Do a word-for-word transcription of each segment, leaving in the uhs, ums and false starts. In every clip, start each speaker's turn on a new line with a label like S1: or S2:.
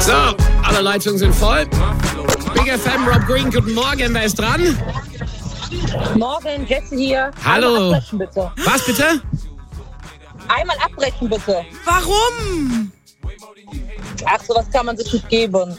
S1: So, alle Leitungen sind voll. Big F M, Rob Green, guten Morgen, wer ist dran?
S2: Morgen, Jesse hier.
S1: Hallo.
S2: Einmal abbrechen, bitte.
S1: Was bitte?
S2: Einmal abbrechen, bitte.
S3: Warum?
S2: Ach, sowas kann man sich nicht geben.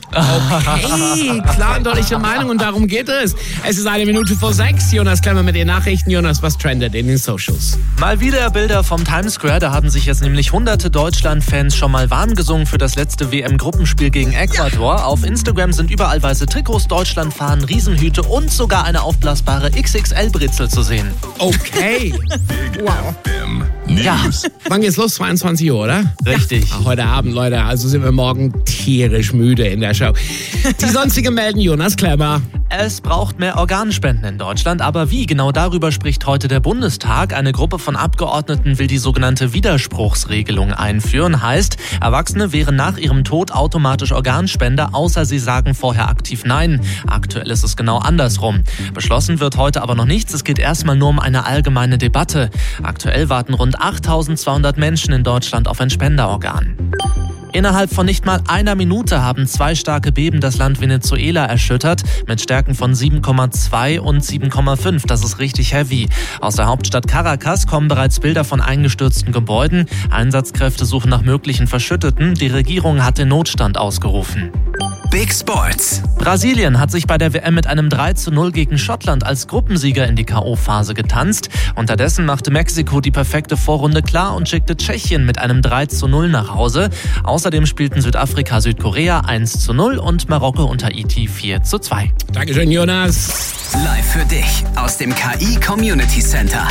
S1: Hey, klar und deutliche Meinung und darum geht es. Es ist eine Minute vor sechs. Jonas Klemmer mit den Nachrichten. Jonas, was trendet in den Socials?
S4: Mal wieder Bilder vom Times Square. Da haben sich jetzt nämlich hunderte Deutschland-Fans schon mal warm gesungen für das letzte W M-Gruppenspiel gegen Ecuador. Ja. Auf Instagram sind überall weiße Trikots, Deutschlandfahnen, Riesenhüte und sogar eine aufblasbare X X L-Brezel zu sehen.
S1: Okay.
S5: Wow.
S4: Ja.
S1: Wann geht's los? zweiundzwanzig Uhr, oder?
S4: Richtig.
S1: Ja, heute Abend, Leute. Also sind wir morgen tierisch müde in der Show. Die sonstigen melden Jonas Klemmer.
S4: Es braucht mehr Organspenden in Deutschland, aber wie? Genau darüber spricht heute der Bundestag. Eine Gruppe von Abgeordneten will die sogenannte Widerspruchsregelung einführen. Heißt, Erwachsene wären nach ihrem Tod automatisch Organspender, außer sie sagen vorher aktiv Nein. Aktuell ist es genau andersrum. Beschlossen wird heute aber noch nichts. Es geht erstmal nur um eine allgemeine Debatte. Aktuell warten rund achttausendzweihundert Menschen in Deutschland auf ein Spenderorgan. Innerhalb von nicht mal einer Minute haben zwei starke Beben das Land Venezuela erschüttert, mit Stärken von sieben Komma zwei und sieben Komma fünf. Das ist richtig heavy. Aus der Hauptstadt Caracas kommen bereits Bilder von eingestürzten Gebäuden. Einsatzkräfte suchen nach möglichen Verschütteten. Die Regierung hat den Notstand ausgerufen.
S5: Big Sports.
S4: Brasilien hat sich bei der W M mit einem drei zu null gegen Schottland als Gruppensieger in die K O-Phase getanzt. Unterdessen machte Mexiko die perfekte Vorrunde klar und schickte Tschechien mit einem drei zu null nach Hause. Außerdem spielten Südafrika Südkorea eins zu null und Marokko und Haiti vier zu zwei.
S1: Dankeschön, Jonas.
S5: Live für dich aus dem K I Community Center.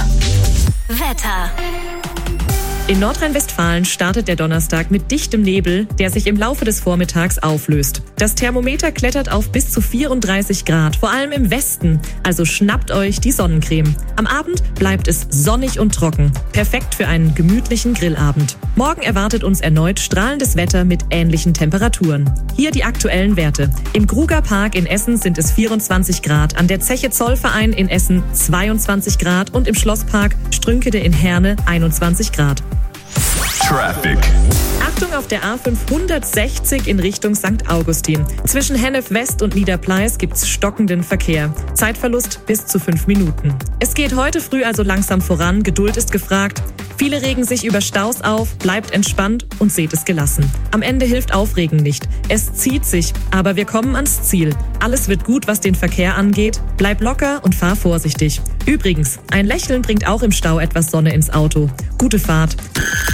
S6: Wetter.
S3: In Nordrhein-Westfalen startet der Donnerstag mit dichtem Nebel, der sich im Laufe des Vormittags auflöst. Das Thermometer klettert auf bis zu vierunddreißig Grad, vor allem im Westen. Also schnappt euch die Sonnencreme. Am Abend bleibt es sonnig und trocken. Perfekt für einen gemütlichen Grillabend. Morgen erwartet uns erneut strahlendes Wetter mit ähnlichen Temperaturen. Hier die aktuellen Werte. Im Gruger Park in Essen sind es vierundzwanzig Grad, an der Zeche Zollverein in Essen zweiundzwanzig Grad und im Schlosspark Strünkede in Herne einundzwanzig Grad.
S5: Traffic.
S3: Achtung auf der A fünfhundertsechzig in Richtung Sankt Augustin. Zwischen Hennef West und Niederpleis gibt's stockenden Verkehr. Zeitverlust bis zu fünf Minuten. Es geht heute früh also langsam voran, Geduld ist gefragt. Viele regen sich über Staus auf, bleibt entspannt und seht es gelassen. Am Ende hilft Aufregen nicht. Es zieht sich, aber wir kommen ans Ziel. Alles wird gut, was den Verkehr angeht. Bleib locker und fahr vorsichtig. Übrigens, ein Lächeln bringt auch im Stau etwas Sonne ins Auto. Gute Fahrt.